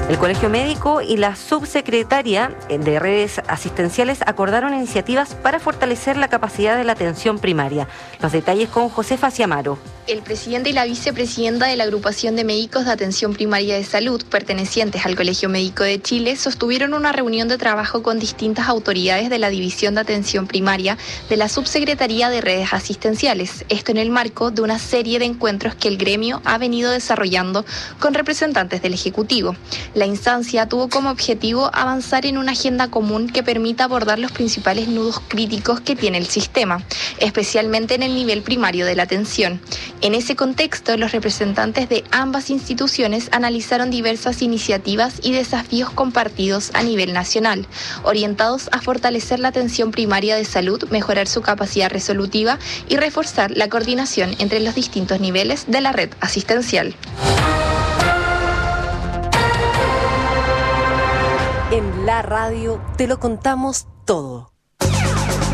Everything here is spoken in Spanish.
El Colegio Médico y la subsecretaria de Redes Asistenciales acordaron iniciativas para fortalecer la capacidad de la atención primaria. Los detalles con Josefa Ciamaro. El presidente y la vicepresidenta de la Agrupación de Médicos de Atención Primaria de Salud, pertenecientes al Colegio Médico de Chile, sostuvieron una reunión de trabajo con distintas autoridades de la División de Atención Primaria de la Subsecretaría de Redes Asistenciales. Esto en el marco de una serie de encuentros que el gremio ha venido desarrollando con representantes del Ejecutivo. La instancia tuvo como objetivo avanzar en una agenda común que permita abordar los principales nudos críticos que tiene el sistema, especialmente en el nivel primario de la atención. En ese contexto, los representantes de ambas instituciones analizaron diversas iniciativas y desafíos compartidos a nivel nacional, orientados a fortalecer la atención primaria de salud, mejorar su capacidad resolutiva y reforzar la coordinación entre los distintos niveles de la red asistencial. En la radio te lo contamos todo.